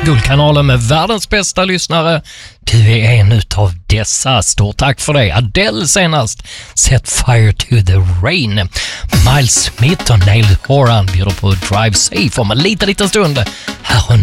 Guldkanalen med världens bästa lyssnare. Du är en utav dessa. Stort tack för det. Adele senast. Set Fire to the Rain. Miles Smith och Neil Horan bjuder på Drive Safe om en liten stund. Här och